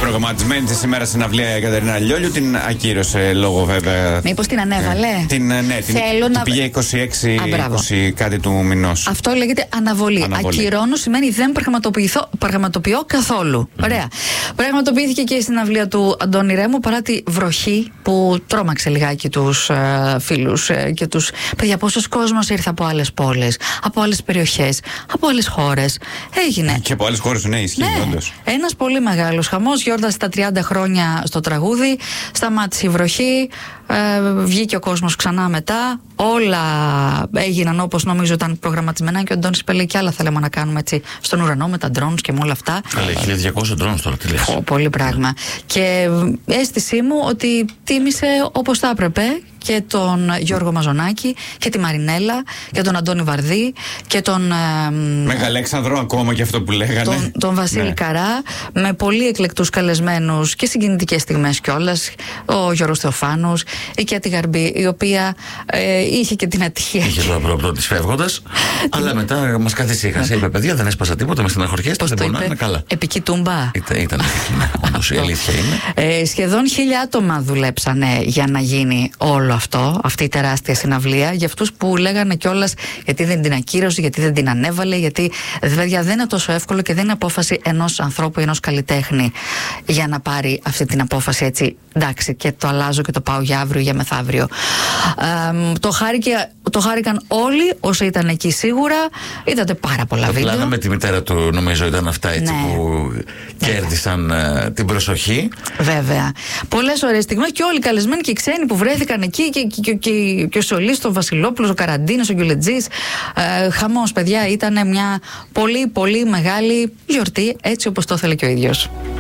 Προγραμματισμένη τη σήμερα συναυλία η Κατερίνα Λιόλιου, την ακύρωσε λόγω βέβαια. Μήπως την ανέβαλε? Την πήγε 26 κάτι του μηνός. Αυτό λέγεται αναβολή. Ακυρώνω σημαίνει δεν πραγματοποιώ καθόλου. Ωραία. Πραγματοποιήθηκε και η συναυλία του Αντώνη Ρέμου παρά τη βροχή που τρόμαξε λιγάκι τους φίλους και τους. Παιδιά, πόσος κόσμος ήρθε από άλλες πόλεις, από άλλες περιοχές, από άλλες χώρες. Έγινε. Και από άλλες χώρες, ναι, ισχύει όντως. Ένας πολύ μεγάλος χαμός. Γιόρτασε τα 30 χρόνια στο τραγούδι. Σταμάτησε η βροχή. Βγήκε ο κόσμος ξανά μετά. Όλα έγιναν όπως νομίζω ήταν προγραμματισμένα. Και ο Αντώνης είπε: λέει, και άλλα θέλαμε να κάνουμε έτσι στον ουρανό με τα drones και με όλα αυτά. Καλά, 1200 drones τώρα, τι λες. Πολύ πράγμα. Και αίσθησή μου ότι τίμησε όπως θα έπρεπε και τον Γιώργο Μαζονάκη και τη Μαρινέλα και τον Αντώνη Βαρδί και τον Μεγαλέξανδρο, ακόμα και αυτό που λέγανε. Τον Βασίλη Καρά, με πολύ εκλεκτούς καλεσμένους και συγκινητικές στιγμές κιόλας. Ο Γιώργος Θεοφάνους, η Κιάτη Γαρμπή, η οποία είχε και την ατυχία. Είχε το απρόπτο της φεύγοντας, αλλά μετά μας καθησύχασε. Είπε: παιδιά, δεν έσπασα τίποτα, με στεναχωριέστε, δεν μπορεί να είναι καλά. Επική τούμπα. Ήταν επική, όντως, η αλήθεια είναι. Σχεδόν 1000 άτομα δουλέψανε για να γίνει όλο αυτό, αυτή η τεράστια συναυλία. Για αυτούς που λέγανε κιόλας γιατί δεν την ακύρωσε, γιατί δεν την ανέβαλε, γιατί δηλαδή δεν είναι τόσο εύκολο και δεν είναι απόφαση ενός ανθρώπου, ενός καλλιτέχνη για να πάρει αυτή την απόφαση έτσι. Εντάξει, και το αλλάζω και το πάω για αύριο ή για μεθαύριο. Το χάρηκαν όλοι όσοι ήταν εκεί σίγουρα. Είδατε πάρα πολλά βίντεο. Το πλάνα με τη μητέρα του, νομίζω ήταν αυτά έτσι, ναι, που κέρδισαν την προσοχή. Βέβαια. Πολλές ωραίες στιγμές και όλοι οι καλεσμένοι και οι ξένοι που βρέθηκαν εκεί και ο Σολής, ο Βασιλόπουλος, ο Καραντίνος, ο Γκιουλετζής. Χαμός, παιδιά, ήταν μια πολύ πολύ μεγάλη γιορτή, έτσι όπως το ήθελε και ο ίδιος.